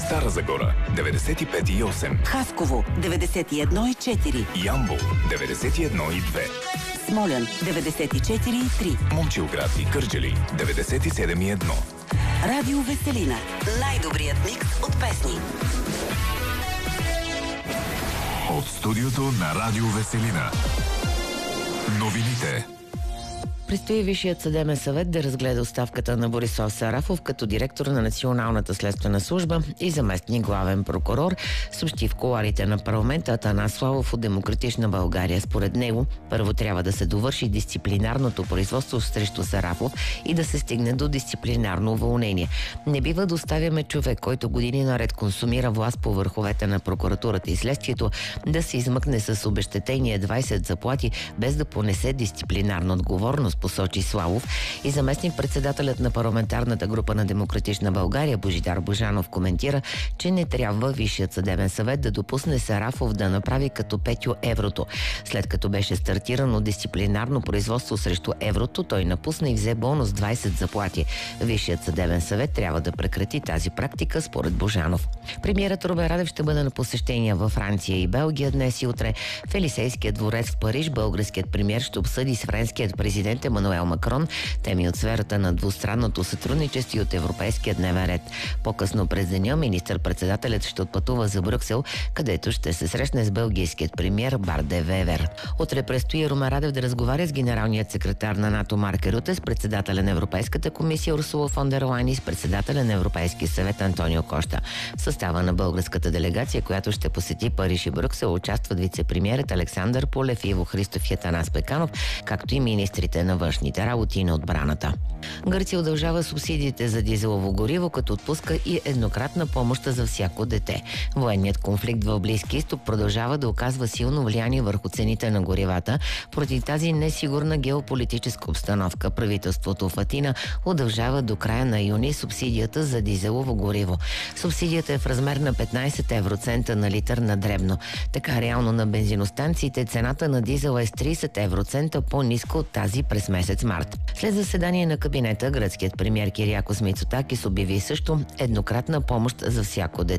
Стара Загора 95,8, Хасково 91,4, Ямбол 91,2, Смолян 94,3, Момчилград и Кърджали 97,1. Радио Веселина. Най-добрият микс от песни. От студиото на Радио Веселина. Новините. Предстои Висшият съдебен съвет да разгледа оставката на Борислав Сарафов като директор на Националната следствена служба и заместник главен прокурор, съобщи в кулоарите на парламента Атанас Славов от Демократична България. Според него, първо трябва да се довърши дисциплинарното производство срещу Сарафов и да се стигне до дисциплинарно уволнение. Не бива да оставяме човек, който години наред консумира власт по върховете на прокуратурата и следствието, да се измъкне с обезщетение 20 заплати, без да понесе дисциплинарна отговорност, посочи Славов, и заместник-председателят на парламентарната група на Демократична България Божидар Божанов коментира, че не трябва Висшият съдебен съвет да допусне Сарафов да направи като Петьо Еврото. След като беше стартирано дисциплинарно производство срещу Еврото, той напусна и взе бонус 20 заплати. Висшият съдебен съвет трябва да прекрати тази практика, според Божанов. Премиерът Румен Радев ще бъде на посещение във Франция и Белгия днес и утре. В Елисейския дворец в Париж българският премиер ще обсъди с френският президент Емануел Макрон теми от сферата на двустранното сътрудничество и от европейския дневен ред. По-късно през деня министър-председателят ще отпътува за Брюксел, където ще се срещне с белгийският премиер Барде Вевер. Утре предстои Румен Радев да разговаря с генералният секретар на НАТО Марк Рюте, с председателя на Европейската комисия Урсула фон дер Лайен и с председателя на Европейския съвет Антонио Коща. В състава на българската делегация, която ще посети Париж и Брюксел, участват вице-премиерът Александър Пулев, Иво Христов и Атанас Пеканов, както и министрите на външните работи и на отбраната. Гърция удължава субсидиите за дизелово гориво, като отпуска и еднократна помощ за всяко дете. Военният конфликт в Близки изток продължава да оказва силно влияние върху цените на горивата. Поради тази несигурна геополитическа обстановка, правителството в Атина удължава до края на юни субсидията за дизелово гориво. Субсидията е в размер на 15 евроцента на литър на дребно. Така реално на бензиностанциите цената на дизела е с 30 евроцента по-ниска от тази през месец март. След заседание на кабинета, гръцкият премиер Кириакос Мицотакис обяви също еднократна помощ за всяко дете.